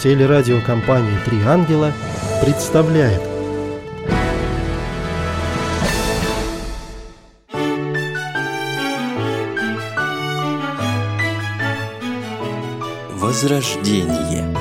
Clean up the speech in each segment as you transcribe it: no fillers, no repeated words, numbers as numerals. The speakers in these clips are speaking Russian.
Телерадиокомпания «Три ангела» представляет. Возрождение.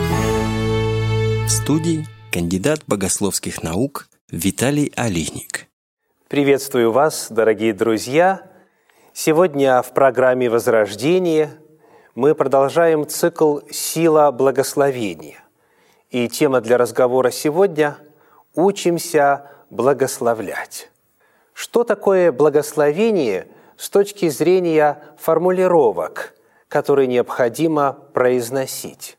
В студии кандидат богословских наук Виталий Алиник. Приветствую вас, дорогие друзья! Сегодня в программе «Возрождение» мы продолжаем цикл «Сила благословения». И тема для разговора сегодня – «Учимся благословлять». Что такое благословение с точки зрения формулировок, которые необходимо произносить?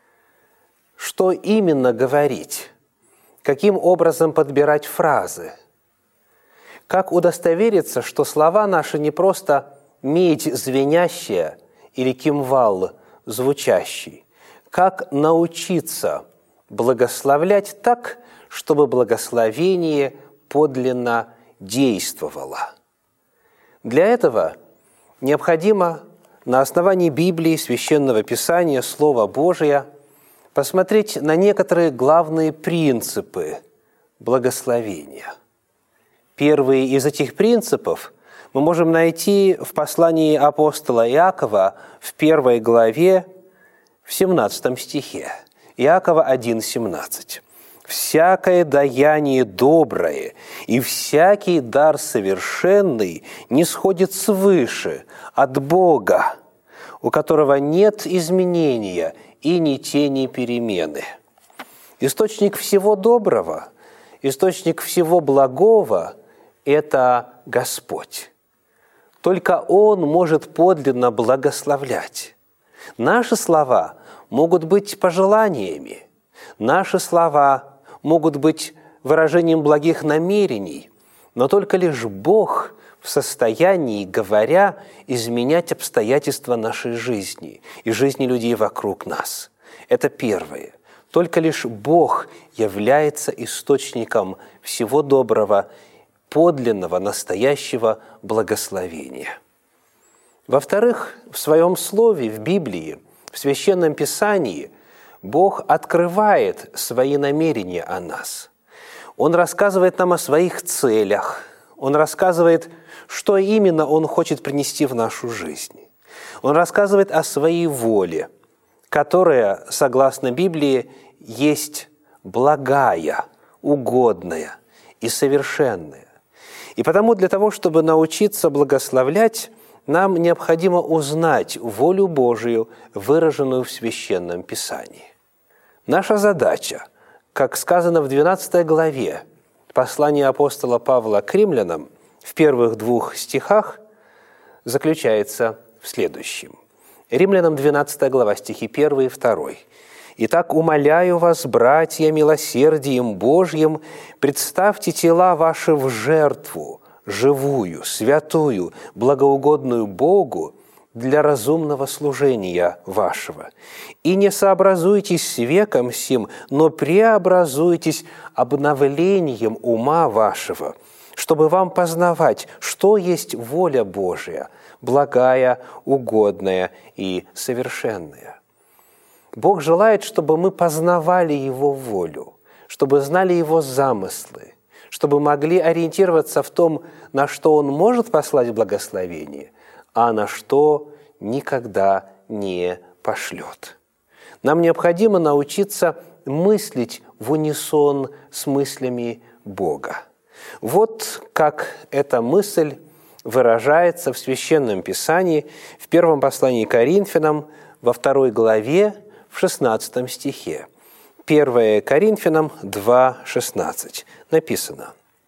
Что именно говорить? Каким образом подбирать фразы? Как удостовериться, что слова наши не просто медь звенящая или кимвал звучащий? Как научиться благословлять так, чтобы благословение подлинно действовало? Для этого необходимо на основании Библии, Священного Писания, Слова Божия посмотреть на некоторые главные принципы благословения. Первый из этих принципов мы можем найти в послании апостола Иакова в 1 главе, в 17 стихе. Иакова 1,17. «Всякое даяние доброе и всякий дар совершенный нисходит свыше, от Бога, у которого нет изменения и ни тени перемены». Источник всего доброго, источник всего благого – это Господь. Только Он может подлинно благословлять. Наши слова могут быть пожеланиями, наши слова могут быть выражением благих намерений, но только лишь Бог в состоянии, говоря, изменять обстоятельства нашей жизни и жизни людей вокруг нас. Это первое. Только лишь Бог является источником всего доброго, подлинного, настоящего благословения. Во-вторых, в Своем Слове, в Библии, в Священном Писании Бог открывает свои намерения о нас. Он рассказывает нам о своих целях. Он рассказывает, что именно Он хочет принести в нашу жизнь. Он рассказывает о своей воле, которая, согласно Библии, есть благая, угодная и совершенная. И потому для того, чтобы научиться благословлять, нам необходимо узнать волю Божию, выраженную в Священном Писании. Наша задача, как сказано в 12 главе послания апостола Павла к римлянам, в первых 2 стихах, заключается в следующем. Римлянам 12 глава, стихи 1 и 2. «Итак, умоляю вас, братья, милосердием Божьим, представьте тела ваши в жертву, живую, святую, благоугодную Богу для разумного служения вашего. И не сообразуйтесь с веком сим, но преобразуйтесь обновлением ума вашего, чтобы вам познавать, что есть воля Божия, благая, угодная и совершенная». Бог желает, чтобы мы познавали Его волю, чтобы знали Его замыслы, чтобы могли ориентироваться в том, на что Он может послать благословение, а на что никогда не пошлет. Нам необходимо научиться мыслить в унисон с мыслями Бога. Вот как эта мысль выражается в Священном Писании, в первом послании к Коринфянам, во 2 главе, в 16 стихе. 1 Коринфянам 2,16 написано: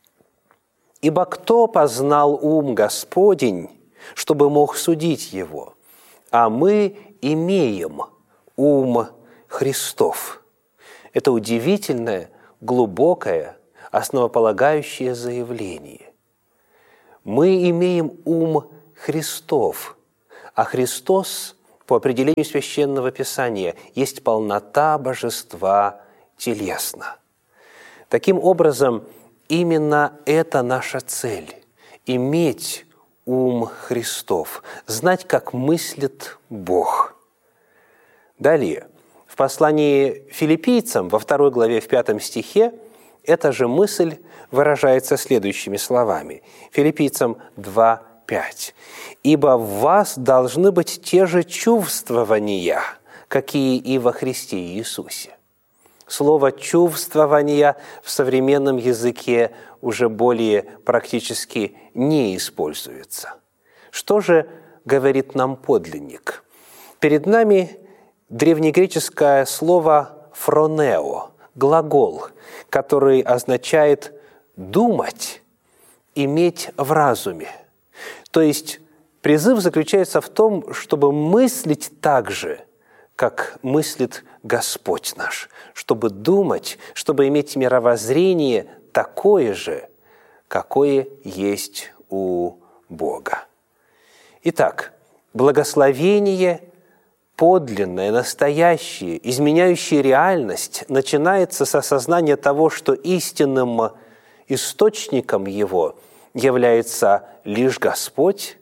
«Ибо кто познал ум Господень, чтобы мог судить его? А мы имеем ум Христов». Это удивительное, глубокое, основополагающее заявление. Мы имеем ум Христов, а Христос, по определению Священного Писания, есть полнота божества телесно. Таким образом, именно это наша цель – иметь ум Христов, знать, как мыслит Бог. Далее, в В послании филиппийцам во 2 главе в 5 стихе эта же мысль выражается следующими словами. Филиппийцам 2:5. «Ибо в вас должны быть те же чувствования, какие и во Христе Иисусе». Слово «чувствования» в современном языке уже более практически не используется. Что же говорит нам подлинник? Перед нами древнегреческое слово «фронео», глагол, который означает «думать», «иметь в разуме». То есть призыв заключается в том, чтобы мыслить так же, как мыслит Господь наш, чтобы думать, чтобы иметь мировоззрение такое же, какое есть у Бога. Итак, благословение подлинное, настоящее, изменяющее реальность, начинается с осознания того, что истинным источником его является лишь Господь.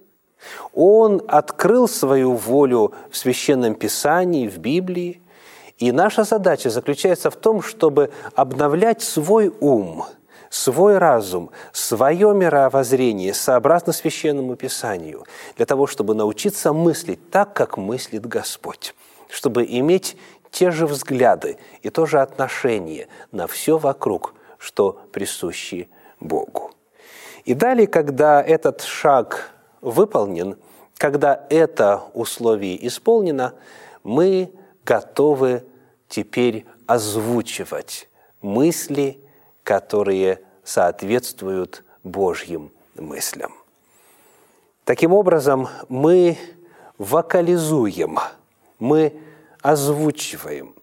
Он открыл свою волю в Священном Писании, в Библии, и наша задача заключается в том, чтобы обновлять свой ум, свой разум, свое мировоззрение сообразно Священному Писанию, для того, чтобы научиться мыслить так, как мыслит Господь, чтобы иметь те же взгляды и то же отношение на все вокруг, что присущи Богу. И далее, когда этот шаг выполнен, когда это условие исполнено, мы готовы теперь озвучивать мысли, которые соответствуют Божьим мыслям. Таким образом, мы вокализуем, мы озвучиваем,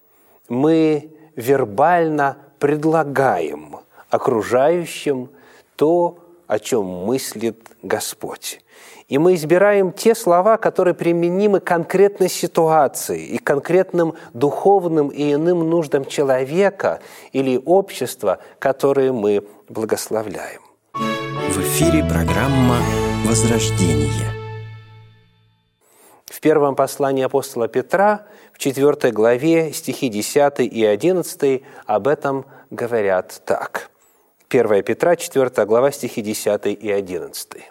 мы вербально предлагаем окружающим то, о чем мыслит Господь. И мы избираем те слова, которые применимы к конкретной ситуации и конкретным духовным и иным нуждам человека или общества, которые мы благословляем. В эфире программа «Возрождение». В первом послании апостола Петра, в 4 главе, стихи 10 и 11 об этом говорят так. 1 Петра, 4 глава, стихи 10 и 11.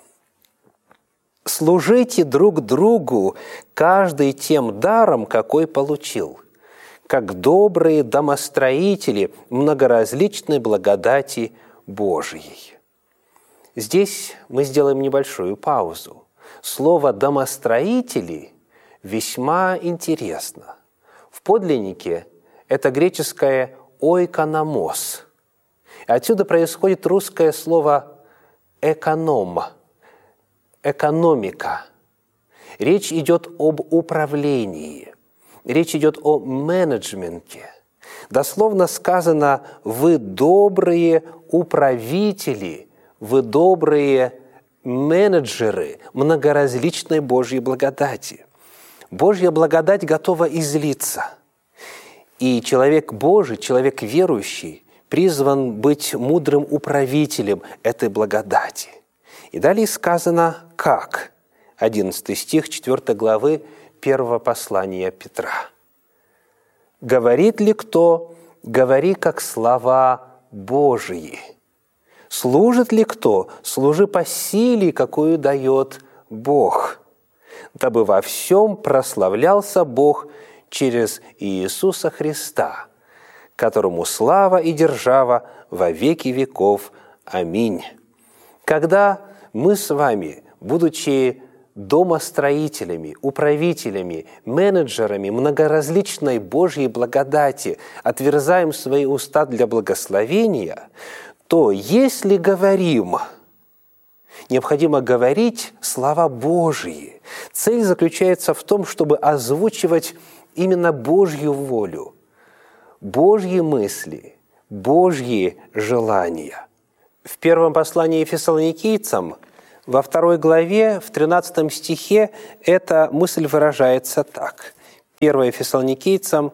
«Служите друг другу, каждый тем даром, какой получил, как добрые домостроители многоразличной благодати Божией». Здесь мы сделаем небольшую паузу. Слово «домостроители» весьма интересно. В подлиннике это греческое «ойкономос». Отсюда происходит русское слово «эконом», «экономика». Речь идет об управлении, речь идет о менеджменте. Дословно сказано «вы добрые управители», «вы добрые менеджеры многоразличной Божьей благодати». Божья благодать готова излиться. И человек Божий, человек верующий, призван быть мудрым управителем этой благодати. И далее сказано «как». 11 стих 4 главы 1 послания Петра. «Говорит ли кто, говори, как слова Божии. Служит ли кто, служи по силе, какую дает Бог, дабы во всем прославлялся Бог через Иисуса Христа, которому слава и держава во веки веков. Аминь». Когда мы с вами, будучи домостроителями, управителями, менеджерами многоразличной Божьей благодати, отверзаем свои уста для благословения, то если говорим, необходимо говорить слова Божьи. Цель заключается в том, чтобы озвучивать именно Божью волю, Божьи мысли, Божьи желания. В первом послании Фессалоникийцам, во 2 главе, в 13 стихе, эта мысль выражается так. 1 Фессалоникийцам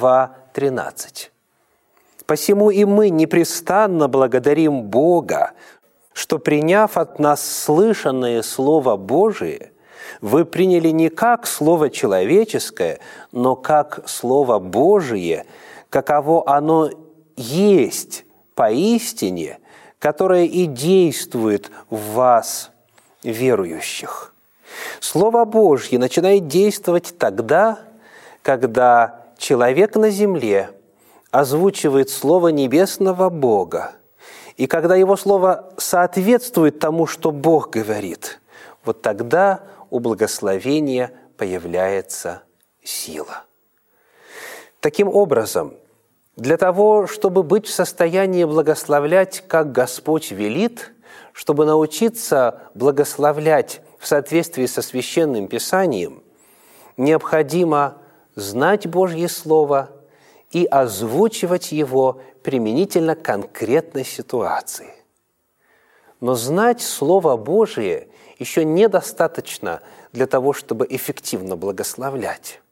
2:13. «Посему и мы непрестанно благодарим Бога, что, приняв от нас слышанное Слово Божие, вы приняли не как слово человеческое, но как слово Божие, каково оно есть поистине, которое и действует в вас, верующих». Слово Божье начинает действовать тогда, когда человек на земле озвучивает Слово Небесного Бога, и когда его Слово соответствует тому, что Бог говорит, вот тогда у благословения появляется сила. Таким образом, для того, чтобы быть в состоянии благословлять, как Господь велит, чтобы научиться благословлять в соответствии со Священным Писанием, необходимо знать Божье Слово и озвучивать его применительно к конкретной ситуации. Но знать Слово Божие еще недостаточно для того, чтобы эффективно благословлять.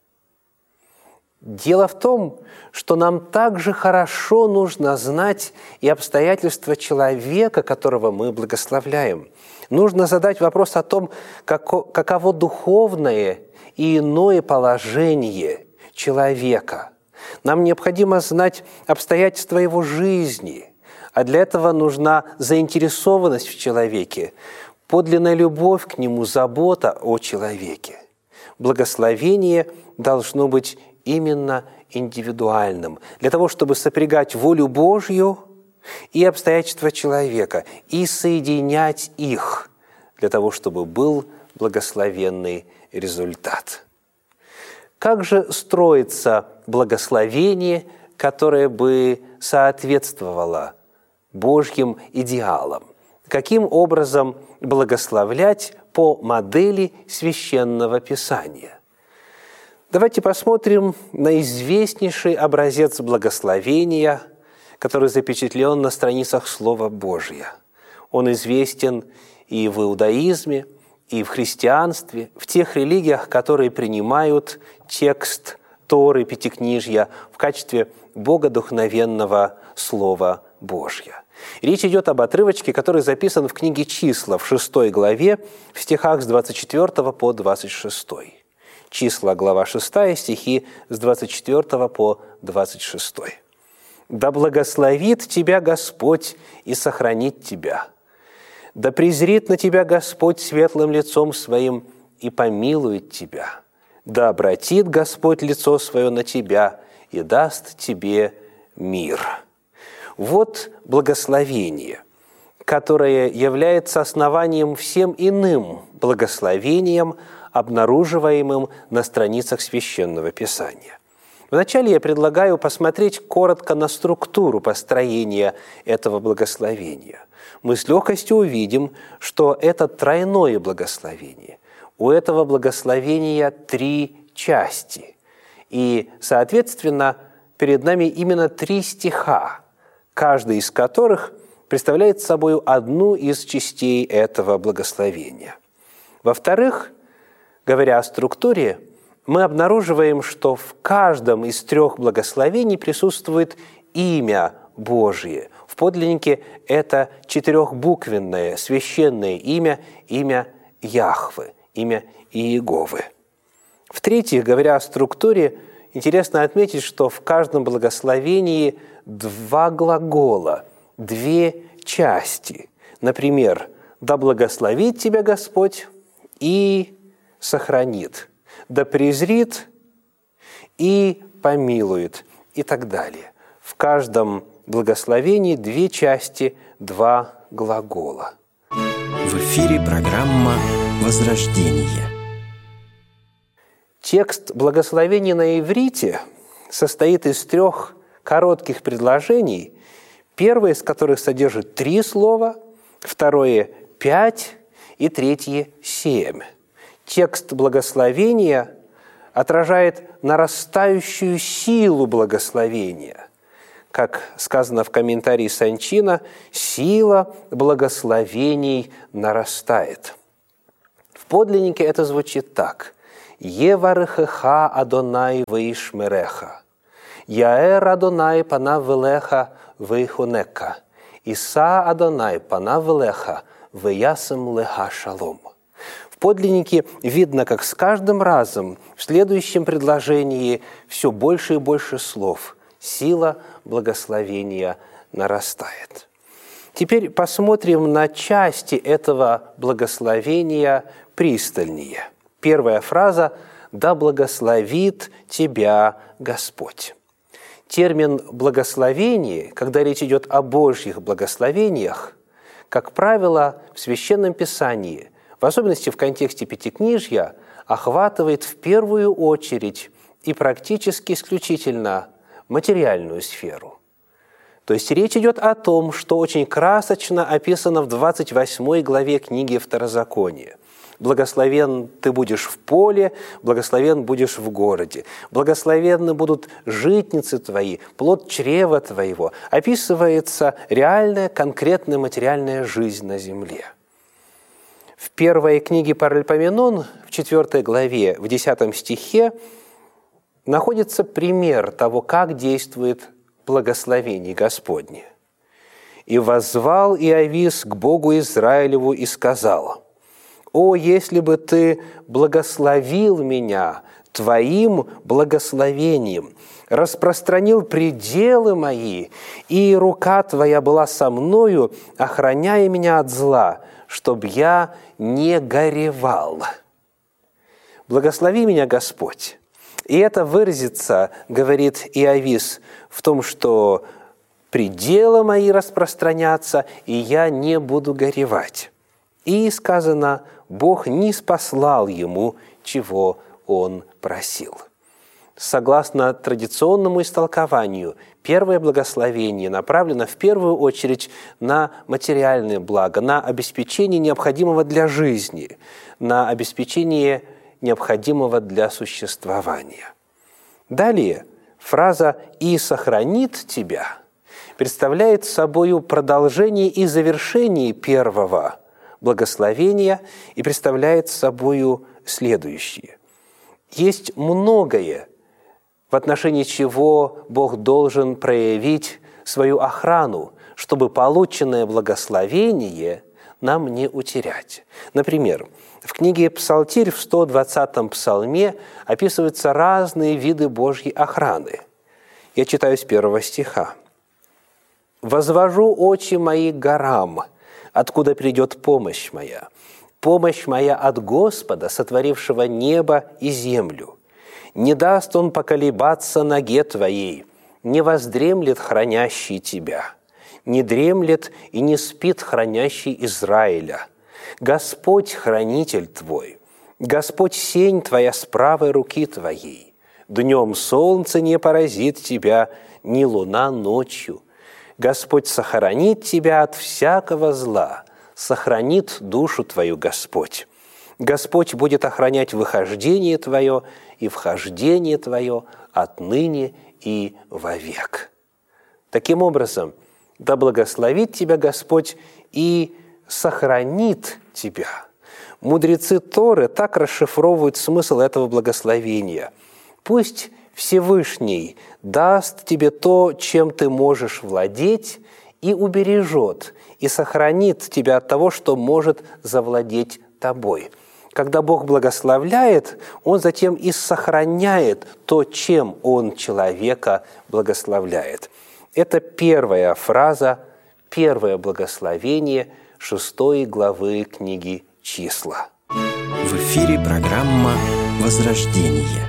Дело в том, что нам также хорошо нужно знать и обстоятельства человека, которого мы благословляем. Нужно задать вопрос о том, каково духовное и иное положение человека. Нам необходимо знать обстоятельства его жизни, а для этого нужна заинтересованность в человеке, подлинная любовь к нему, забота о человеке. Благословение должно быть именно индивидуальным, для того, чтобы сопрягать волю Божью и обстоятельства человека, и соединять их, для того, чтобы был благословенный результат. Как же строится благословение, которое бы соответствовало Божьим идеалам? Каким образом благословлять по модели Священного Писания? Давайте посмотрим на известнейший образец благословения, который запечатлен на страницах Слова Божия. Он известен и в иудаизме, и в христианстве, в тех религиях, которые принимают текст Торы, Пятикнижья в качестве богодухновенного Слова Божьего. Речь идет об отрывочке, который записан в книге «Числа» в 6 главе, в стихах с 24 по 26. Числа, глава 6, стихи с 24 по 26. «Да благословит тебя Господь и сохранит тебя. Да презрит на тебя Господь светлым лицом своим и помилует тебя. Да обратит Господь лицо свое на тебя и даст тебе мир». Вот благословение, которое является основанием всем иным благословениям, обнаруживаемым на страницах Священного Писания. Вначале я предлагаю посмотреть коротко на структуру построения этого благословения. Мы с легкостью увидим, что это тройное благословение. У этого благословения 3 части. И, соответственно, перед нами именно 3 стиха, каждый из которых представляет собой одну из частей этого благословения. Во-вторых, говоря о структуре, мы обнаруживаем, что в каждом из 3 благословений присутствует имя Божие. В подлиннике это 4-буквенное священное имя, имя Яхве, имя Иеговы. В-третьих, говоря о структуре, интересно отметить, что в каждом благословении 2 глагола, 2 части. Например, «Да благословит тебя Господь» и «сохранит», «да презрит» и «помилует» и так далее. В каждом благословении 2 части, 2 глагола. В эфире программа «Возрождение». Текст благословения на иврите состоит из 3 коротких предложений, первое из которых содержит 3 слова, второе – 5 и третье – 7. Текст благословения отражает нарастающую силу благословения. Как сказано в комментарии Санчина, сила благословений нарастает. В подлиннике это звучит так: «Еварехеха Адонай ваишмереха, Яэр Адонай панав велеха вейхонека, Иса Адонай панав велеха веясем леха шалом». В В подлиннике видно, как с каждым разом в следующем предложении все больше и больше слов. Сила благословения нарастает. Теперь посмотрим на части этого благословения пристальнее. Первая фраза «Да благословит тебя Господь». Термин «благословение», когда речь идет о Божьих благословениях, как правило, в Священном Писании, в особенности в контексте Пятикнижья, охватывает в первую очередь и практически исключительно материальную сферу. То есть речь идет о том, что очень красочно описано в 28 главе книги Второзакония. «Благословен ты будешь в поле, благословен будешь в городе. Благословенны будут житницы твои, плод чрева твоего». Описывается реальная, конкретная материальная жизнь на земле. В первой книге Паральпоменон, в 4 главе, в 10 стихе, находится пример того, как действует благословение Господне. «И воззвал Иовис к Богу Израилеву и сказал: «О, если бы ты благословил меня твоим благословением, распространил пределы мои, и рука твоя была со мною, охраняя меня от зла, чтоб я не горевал. Благослови меня, Господь». И это выразится, говорит Иовис, в том, что пределы мои распространятся, и я не буду горевать. И сказано, Бог не спаслал ему, чего он просил. Согласно традиционному истолкованию, первое благословение направлено в первую очередь на материальное благо, на обеспечение необходимого для жизни, на обеспечение необходимого для существования. Далее фраза «и сохранит тебя» представляет собою продолжение и завершение первого благословения и представляет собою следующее. Есть многое, в отношении чего Бог должен проявить свою охрану, чтобы полученное благословение нам не утерять. Например, в книге «Псалтирь» в 120-м псалме описываются разные виды Божьей охраны. Я читаю с 1 стиха. «Возвожу очи мои к горам, откуда придет помощь моя. Помощь моя от Господа, сотворившего небо и землю. Не даст Он поколебаться ноге твоей, не воздремлет хранящий тебя, не дремлет и не спит хранящий Израиля. Господь хранитель твой, Господь сень твоя с правой руки твоей. Днем солнце не поразит тебя, ни луна ночью. Господь сохранит тебя от всякого зла, сохранит душу твою Господь. Господь будет охранять выхождение твое и вхождение твое отныне и вовек». Таким образом, да благословит тебя Господь и сохранит тебя. Мудрецы Торы так расшифровывают смысл этого благословения. Пусть Всевышний даст тебе то, чем ты можешь владеть, и убережет, и сохранит тебя от того, что может завладеть тобой. Когда Бог благословляет, Он затем и сохраняет то, чем Он человека благословляет. Это первая фраза, первое благословение 6 главы книги «Числа». В эфире программа «Возрождение».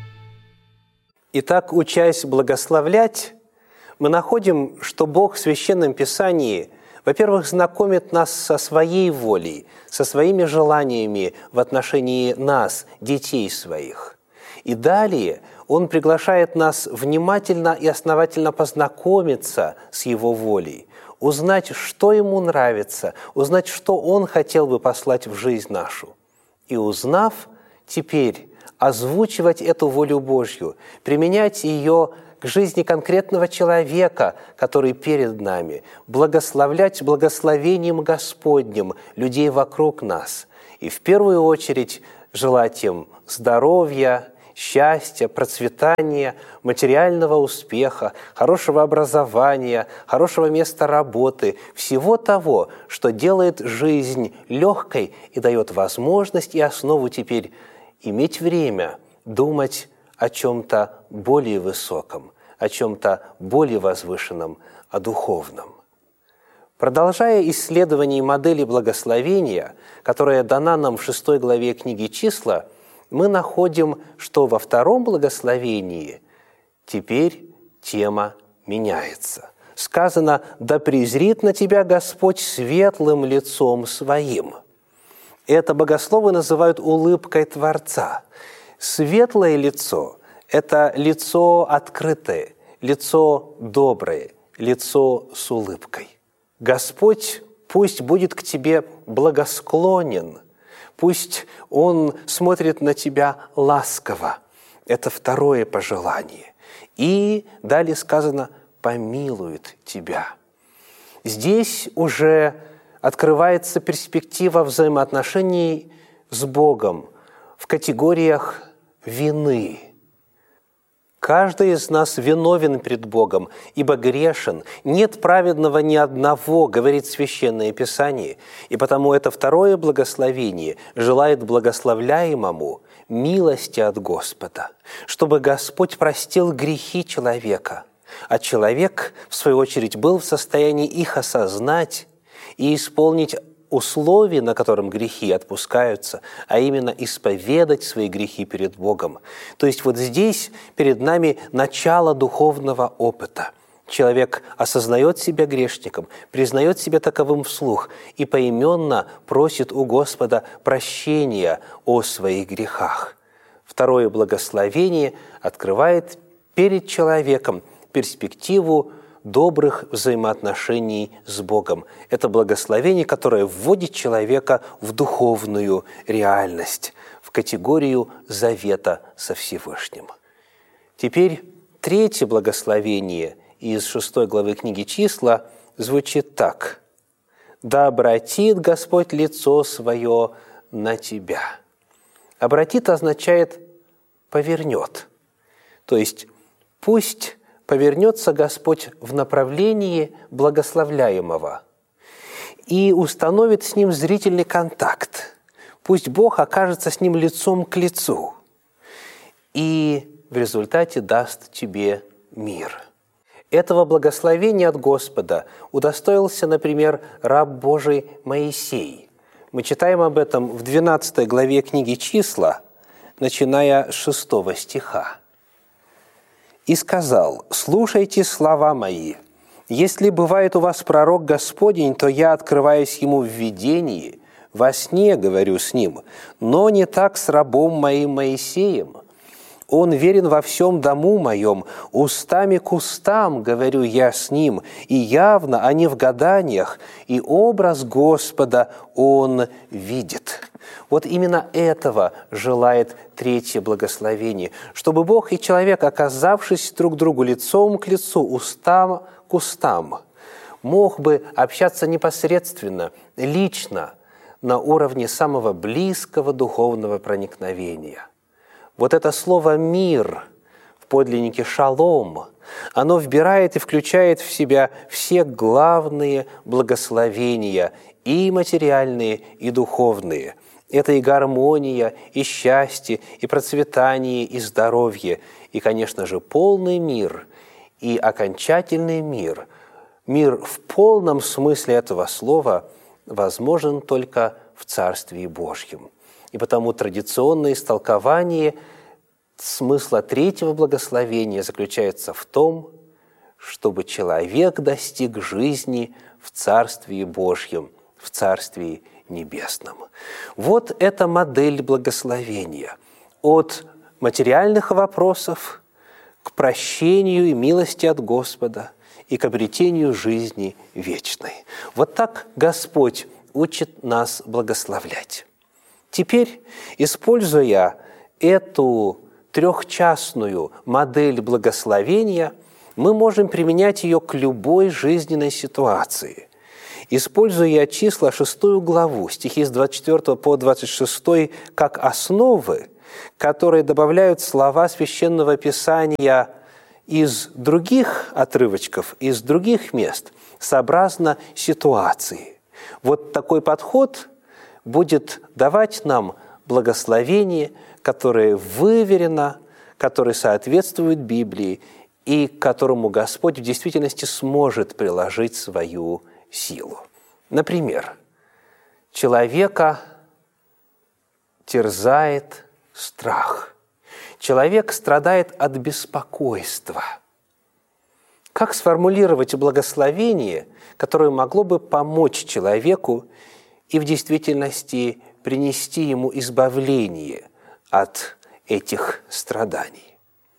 Итак, учась благословлять, мы находим, что Бог в Священном Писании, во-первых, знакомит нас со своей волей, со своими желаниями в отношении нас, детей своих. И далее Он приглашает нас внимательно и основательно познакомиться с Его волей, узнать, что Ему нравится, узнать, что Он хотел бы послать в жизнь нашу. И узнав, теперь озвучивать эту волю Божью, применять ее к жизни конкретного человека, который перед нами, благословлять благословением Господним людей вокруг нас. И в первую очередь желать им здоровья, счастья, процветания, материального успеха, хорошего образования, хорошего места работы, всего того, что делает жизнь легкой и дает возможность и основу теперь иметь время думать о чем-то более высоком, о чем-то более возвышенном, о духовном. Продолжая исследование модели благословения, которая дана нам в 6 главе книги «Числа», мы находим, что во втором благословении теперь тема меняется. Сказано: «Да презрит на тебя Господь светлым лицом своим». Это богословы называют улыбкой Творца. Светлое лицо – это лицо открытое, лицо доброе, лицо с улыбкой. Господь пусть будет к тебе благосклонен, пусть Он смотрит на тебя ласково. Это второе пожелание. И далее сказано: «помилует тебя». Здесь уже открывается перспектива взаимоотношений с Богом в категориях вины. Каждый из нас виновен пред Богом, ибо грешен. Нет праведного ни одного, говорит Священное Писание. И потому это второе благословение желает благословляемому милости от Господа, чтобы Господь простил грехи человека, а человек, в свою очередь, был в состоянии их осознать и исполнить условия, на котором грехи отпускаются, а именно исповедать свои грехи перед Богом. То есть вот здесь перед нами начало духовного опыта. Человек осознает себя грешником, признает себя таковым вслух и поименно просит у Господа прощения о своих грехах. Второе благословение открывает перед человеком перспективу добрых взаимоотношений с Богом. Это благословение, которое вводит человека в духовную реальность, в категорию завета со Всевышним. Теперь третье благословение из 6 главы книги «Числа» звучит так: «Да обратит Господь лицо свое на тебя». «Обратит» означает «повернет». То есть пусть повернется Господь в направлении благословляемого и установит с ним зрительный контакт. Пусть Бог окажется с ним лицом к лицу и в результате даст тебе мир. Этого благословения от Господа удостоился, например, раб Божий Моисей. Мы читаем об этом в 12 главе книги «Числа», начиная с 6 стиха. «И сказал: слушайте слова мои. Если бывает у вас пророк Господень, то я открываюсь ему в видении, во сне говорю с ним, но не так с рабом моим Моисеем. Он верен во всем дому моем, устами к устам говорю я с ним, и явно, а не в гаданиях, и образ Господа он видит». Вот именно этого желает третье благословение, чтобы Бог и человек, оказавшись друг другу лицом к лицу, устам к устам, мог бы общаться непосредственно, лично, на уровне самого близкого духовного проникновения. Вот это слово «мир» в подлиннике «шалом», оно вбирает и включает в себя все главные благословения, и материальные, и духовные. Это и гармония, и счастье, и процветание, и здоровье, и, конечно же, полный мир, и окончательный мир. Мир в полном смысле этого слова возможен только в Царстве Божьем. И потому традиционное истолкование смысла третьего благословения заключается в том, чтобы человек достиг жизни в Царстве Божьем, в Царстве Небесном. Вот эта модель благословения. От материальных вопросов к прощению и милости от Господа и к обретению жизни вечной. Вот так Господь учит нас благословлять. Теперь, используя эту трехчастную модель благословения, мы можем применять ее к любой жизненной ситуации. Используя числа 6 главу, стихи с 24 по 26 как основы, которые добавляют слова Священного Писания из других отрывочков, из других мест, сообразно ситуации. Вот такой подход будет давать нам благословение, которое выверено, которое соответствует Библии и к которому Господь в действительности сможет приложить свою силу. Например, человека терзает страх. Человек страдает от беспокойства. Как сформулировать благословение, которое могло бы помочь человеку и в действительности принести ему избавление от этих страданий?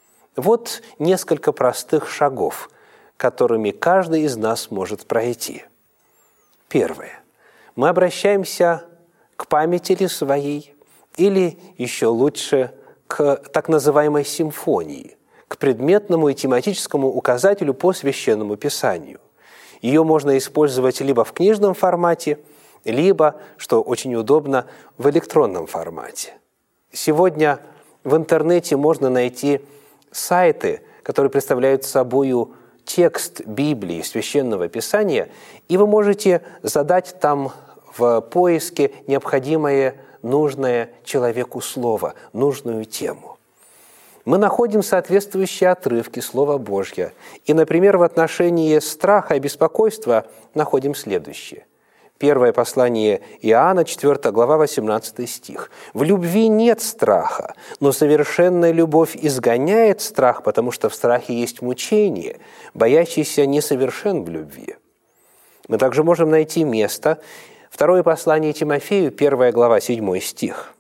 Вот несколько простых шагов, которыми каждый из нас может пройти. Первое. Мы обращаемся к памяти ли своей, или еще лучше к так называемой симфонии, к предметному и тематическому указателю по Священному Писанию. Ее можно использовать либо в книжном формате, либо, что очень удобно, в электронном формате. Сегодня в интернете можно найти сайты, которые представляют собою текст Библии, Священного Писания, и вы можете задать там в поиске необходимое, нужное человеку слово, нужную тему. Мы находим соответствующие отрывки Слова Божьего. И, например, в отношении страха и беспокойства находим следующее. Первое послание Иоанна, 4 глава, 18 стих. «В любви нет страха, но совершенная любовь изгоняет страх, потому что в страхе есть мучение, боящийся несовершен в любви». Мы также можем найти место, второе послание Тимофею, 1 глава, 7 стих.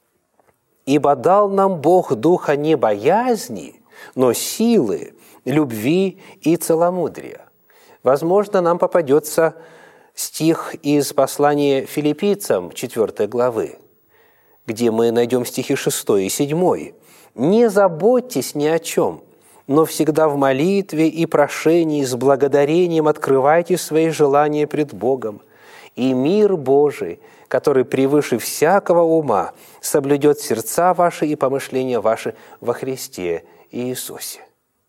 «Ибо дал нам Бог духа не боязни, но силы, любви и целомудрия». Возможно, нам попадется стих из послания Филиппийцам, 4 главы, где мы найдем стихи 6 и 7. «Не заботьтесь ни о чем, но всегда в молитве и прошении с благодарением открывайте свои желания пред Богом, и мир Божий, который превыше всякого ума, соблюдет сердца ваши и помышления ваши во Христе Иисусе».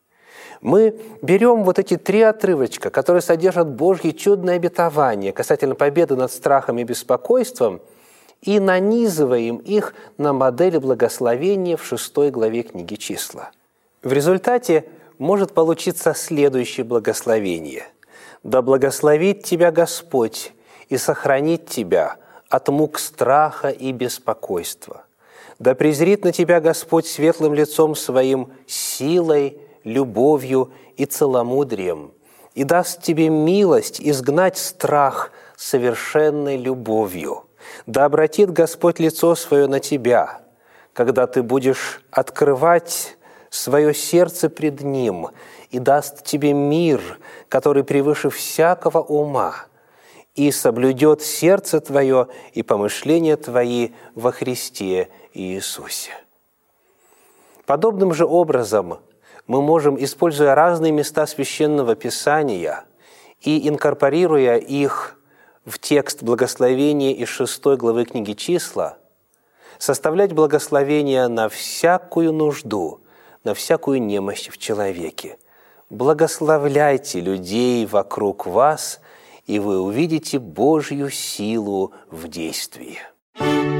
Мы берем вот эти 3 отрывочка, которые содержат Божьи чудные обетования касательно победы над страхом и беспокойством, и нанизываем их на модели благословения в 6 главе книги «Числа». В результате может получиться следующее благословение. «Да благословит тебя Господь и сохранит тебя от мук страха и беспокойства. Да презрит на тебя Господь светлым лицом своим, силой, любовью и целомудрием, и даст тебе милость изгнать страх совершенной любовью. Да обратит Господь лицо свое на тебя, когда ты будешь открывать свое сердце пред Ним, и даст тебе мир, который превыше всякого ума, и соблюдет сердце твое и помышления твои во Христе Иисусе». Подобным же образом мы можем, используя разные места Священного Писания и инкорпорируя их в текст благословения из 6 главы книги «Числа», составлять благословения на всякую нужду, на всякую немощь в человеке. Благословляйте людей вокруг вас, и вы увидите Божью силу в действии.